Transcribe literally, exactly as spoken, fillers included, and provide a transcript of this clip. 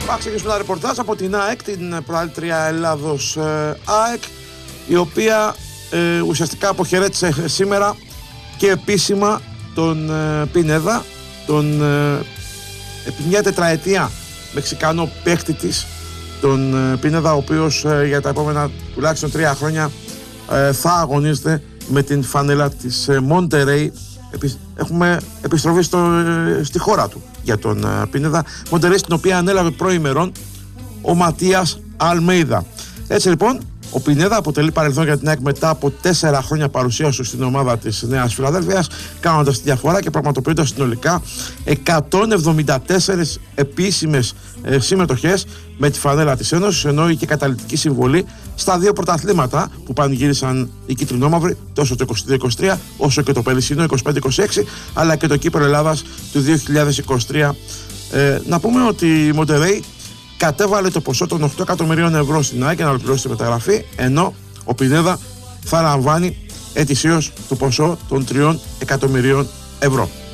Θα ξεκινήσουμε ένα ρεπορτάζ από την ΑΕΚ, την προάλληλτρια Ελλάδος ε, ΑΕΚ, η οποία ε, ουσιαστικά αποχαιρέτησε σήμερα και επίσημα τον ε, Πινέδα, τον ε, επί μια τετραετία Μεξικανό παίχτη της, τον ε, Πινέδα, ο οποίος ε, για τα επόμενα τουλάχιστον τρία χρόνια ε, θα αγωνίζεται με την φανέλα της ε, Monterrey. Έχουμε επιστροφή στο, ε, στη χώρα του για τον ε, Πινέδα, Monterrey, στην οποία ανέλαβε προημερών ο Ματίας Αλμέιδα. Έτσι λοιπόν, ο Πινέδα αποτελεί παρελθόν για την ΑΕΚ μετά από τέσσερα χρόνια παρουσίας του στην ομάδα της Νέας Φιλαδέλφειας, κάνοντας τη διαφορά και πραγματοποιώντας συνολικά εκατόν εβδομήντα τέσσερις επίσημες ε, συμμετοχές με τη φανέλα της Ένωσης, ενώ είχε καταλυτική συμβολή στα δύο πρωταθλήματα που πανηγύρισαν οι κίτρινόμαυροι, τόσο το είκοσι δύο είκοσι τρία όσο και το περσινό είκοσι πέντε είκοσι έξι, αλλά και το Κύπελλο Ελλάδας του δύο χιλιάδες είκοσι τρία. Ε, να πούμε ότι η Monterrey κατέβαλε το ποσό των οκτώ εκατομμυρίων ευρώ στην ΑΕΚ για να ολοκληρώσει τη μεταγραφή, ενώ ο Πινέδα θα λαμβάνει ετησίως το ποσό των τριών εκατομμυρίων ευρώ.